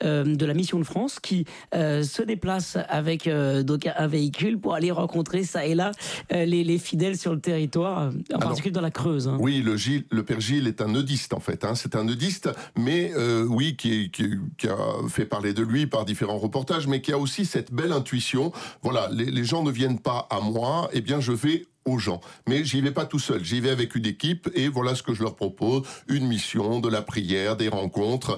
de la Mission de France qui se déplace avec donc un véhicule pour aller rencontrer ça et là les fidèles sur le territoire, en particulier dans la Creuse. Oui, le Père Gilles est un nudiste en fait. C'est un nudiste, mais oui, qui a fait parler de lui par différents reportages, mais qui a aussi cette belle intuition. Voilà, les gens ne viennent pas à moi, eh bien je vais aux gens. Mais j'y vais pas tout seul, j'y vais avec une équipe et voilà ce que je leur propose, une mission, de la prière, des rencontres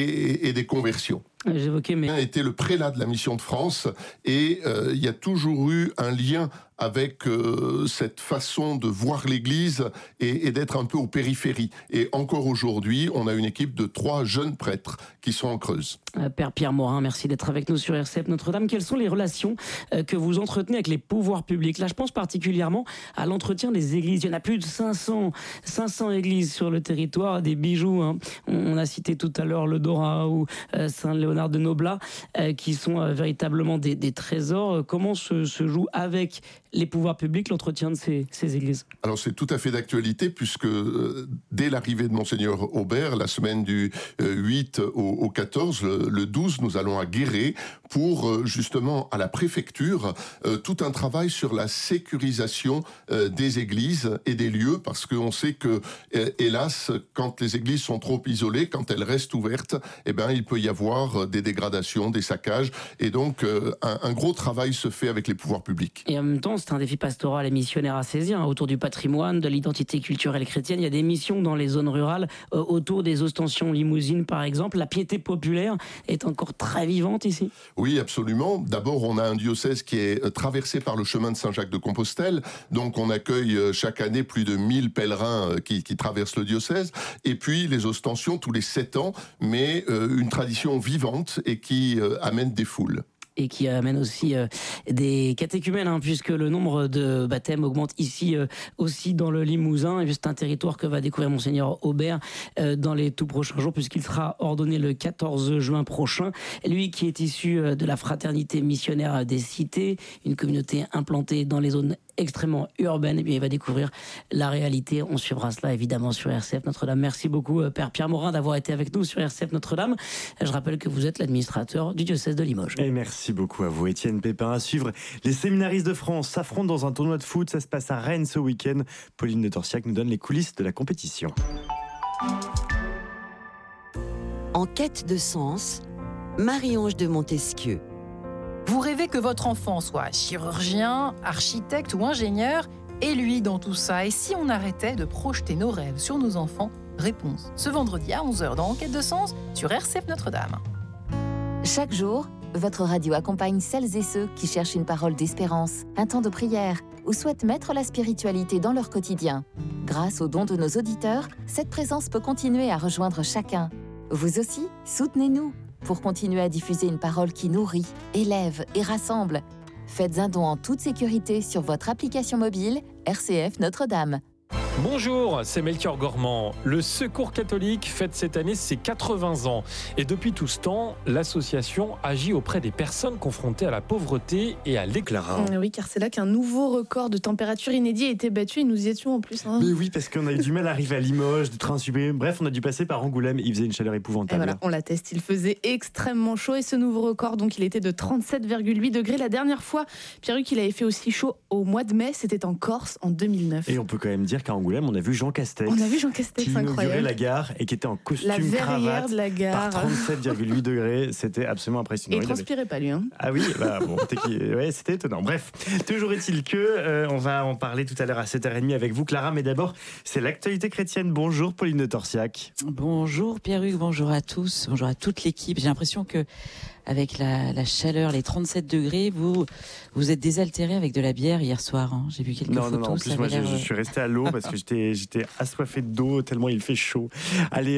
et des conversions. J'évoquais, mais... a été le prélat de la Mission de France et il y a toujours eu un lien avec cette façon de voir l'Église et d'être un peu aux périphéries. Et encore aujourd'hui, on a une équipe de 3 jeunes prêtres qui sont en Creuse. Père Pierre Morin, merci d'être avec nous sur RCF Notre-Dame. Quelles sont les relations que vous entretenez avec les pouvoirs publics ? Là, je pense particulièrement à l'entretien des églises. Il y en a plus de 500 églises sur le territoire, des bijoux. Hein. On a cité tout à l'heure le Dora ou Saint-Léonard de Noblat, qui sont véritablement des trésors. Comment se joue avec les pouvoirs publics l'entretien de ces églises ? Alors c'est tout à fait d'actualité puisque dès l'arrivée de Monseigneur Aubert, la semaine du 8 au 14, le 12, nous allons à Guéret pour justement à la préfecture tout un travail sur la sécurisation des églises et des lieux parce qu'on sait que hélas quand les églises sont trop isolées, quand elles restent ouvertes, eh ben il peut y avoir des dégradations, des saccages et donc un gros travail se fait avec les pouvoirs publics. Et en même temps, c'est un défi pastoral et missionnaire à saisir autour du patrimoine, de l'identité culturelle chrétienne. Il y a des missions dans les zones rurales autour des ostensions limousines, par exemple. La piété populaire est encore très vivante ici. Oui, absolument. D'abord, on a un diocèse qui est traversé par le chemin de Saint-Jacques-de-Compostelle. Donc, on accueille chaque année plus de 1000 pèlerins qui traversent le diocèse. Et puis, les ostensions tous les 7 ans, mais une tradition vivante et qui amène des foules. Et qui amène aussi des catéchumènes, hein, puisque le nombre de baptêmes augmente ici aussi dans le Limousin. Et c'est un territoire que va découvrir Monseigneur Aubert dans les tout prochains jours, puisqu'il sera ordonné le 14 juin prochain. Lui qui est issu de la fraternité missionnaire des cités, une communauté implantée dans les zones extrêmement urbaine, et bien il va découvrir la réalité. On suivra cela évidemment sur RCF Notre-Dame. Merci beaucoup Père Pierre Morin d'avoir été avec nous sur RCF Notre-Dame. Je rappelle que vous êtes l'administrateur du diocèse de Limoges. Et merci beaucoup à vous Étienne Pépin. À suivre, les séminaristes de France s'affrontent dans un tournoi de foot. Ça se passe à Rennes ce week-end. Pauline de Torsiac nous donne les coulisses de la compétition. En quête de sens, Marie-Ange de Montesquieu. Vous rêvez que votre enfant soit chirurgien, architecte ou ingénieur, et lui dans tout ça. Et si on arrêtait de projeter nos rêves sur nos enfants ? Réponse ce vendredi à 11h dans Enquête de sens sur RCF Notre-Dame. Chaque jour, votre radio accompagne celles et ceux qui cherchent une parole d'espérance, un temps de prière ou souhaitent mettre la spiritualité dans leur quotidien. Grâce aux dons de nos auditeurs, cette présence peut continuer à rejoindre chacun. Vous aussi, soutenez-nous pour continuer à diffuser une parole qui nourrit, élève et rassemble. Faites un don en toute sécurité sur votre application mobile RCF Notre-Dame. Bonjour, c'est Melchior Gormand. Le Secours catholique fête cette année ses 80 ans. Et depuis tout ce temps, l'association agit auprès des personnes confrontées à la pauvreté et à l'éclairage. Oui, car c'est là qu'un nouveau record de température inédit a été battu et nous y étions en plus. Hein. Mais oui, parce qu'on a eu du mal à arriver à Limoges, de train subir. Bref, on a dû passer par Angoulême. Il faisait une chaleur épouvantable. Et voilà, on l'atteste. Il faisait extrêmement chaud et ce nouveau record, donc il était de 37,8 degrés. La dernière fois, Pierre-Hugues, il avait fait aussi chaud au mois de mai, c'était en Corse en 2009. Et on peut quand même dire qu'à Angoulême, on a vu Jean Castex. On a vu Jean Castex, qui inaugurait incroyable. la gare et qui était en costume la cravate de la gare. par 37,8 degrés. C'était absolument impressionnant. Et il transpirait pas lui. Hein. Ah oui, bah bon, ouais, c'était étonnant. Bref, toujours est-il que on va en parler tout à l'heure à 7h30 avec vous, Clara. Mais d'abord, c'est l'actualité chrétienne. Bonjour, Pauline de Torsiac. Bonjour Pierre-Hugues, bonjour à tous, bonjour à toute l'équipe. J'ai l'impression que avec la chaleur, les 37 degrés, vous êtes désaltéré avec de la bière hier soir. Hein. J'ai vu quelques photos. Non, en plus, moi, je suis resté à l'eau parce que j'étais assoiffé d'eau tellement il fait chaud. Allez,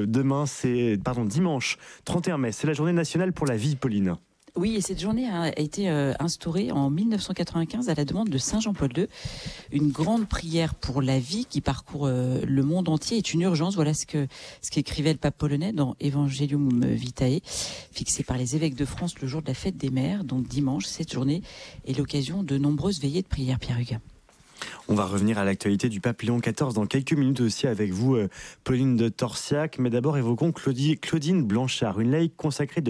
dimanche 31 mai, c'est la journée nationale pour la vie, Pauline. Oui, et cette journée a été instaurée en 1995 à la demande de Saint Jean-Paul II. Une grande prière pour la vie qui parcourt le monde entier est une urgence. Voilà ce qu'écrivait le pape polonais dans Evangelium Vitae, fixé par les évêques de France le jour de la fête des mères. Donc dimanche, cette journée est l'occasion de nombreuses veillées de prière, Pierre-Hugues. On va revenir à l'actualité du pape Léon XIV dans quelques minutes aussi avec vous, Pauline de Torsiac. Mais d'abord, évoquons Claudine Blanchard, une laïque consacrée de